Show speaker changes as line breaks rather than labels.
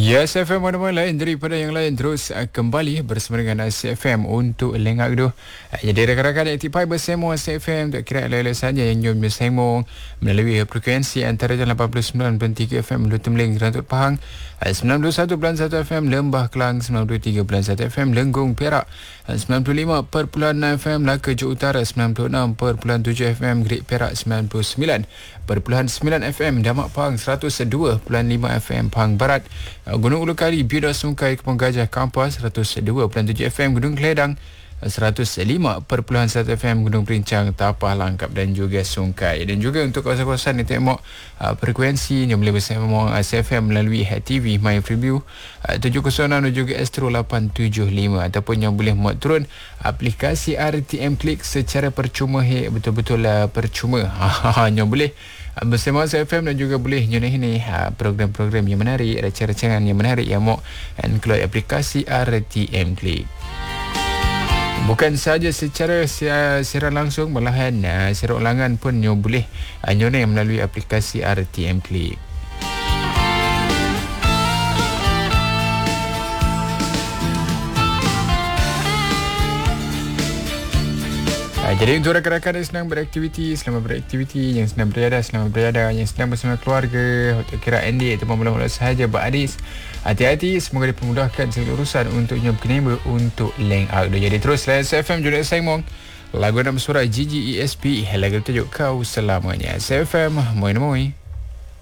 Ya, SFM mana-mana lain daripada yang lain terus kembali bersama dengan SFM untuk lengak tu. Jadi rakan-rakan aktifai bersama SFM tak kira ala-ala saja yang jom bersama melalui frekuensi antara 89.3 FM Lu Temling Rantut Pahang, 91.1 FM Lembah Kelang, 93.1 FM Lenggong Perak, 95.6 FM Melaka Johor Utara, 96.7 FM Grid Perak, 99.9 FM Damak Pahang, 102.5 FM Pahang Barat, Gunung Ulu Kali, Bidar Sungkai, Kepong Gajah Kampas, 102.7 FM Gunung Keledang, 105.1 FM Gunung Perincang, Tapah Langkap dan juga Sungkai. Dan juga untuk kawasan-kawasan yang tengok frekuensi yang boleh bersama SFM melalui HTV My Preview 706 dan juga Astro 875, ataupun yang boleh muat turun aplikasi RTM Klik secara percuma. Betul-betul percuma. Yang boleh bersama SFM dan juga boleh ni program-program yang menarik, rancangan yang menarik yang mau keluar aplikasi RTM Klik. Bukan sahaja secara siaran langsung, malahan siaran ulangan pun you boleh nyonai melalui aplikasi RTM Klik. Jadi untuk rakan-rakan yang sedang beraktiviti, selamat beraktiviti. Yang sedang berada, yang sedang bersama keluarga, kira Andy atau mula-mula sahaja beradis, hati-hati, semoga dipermudahkan segala urusan untuk nyob kenema untuk leng out. Jadi terus layan SFM Junet Saimong, lagu nama suara GGESP, lagu tajuk Kau Selamanya. SFM, moi.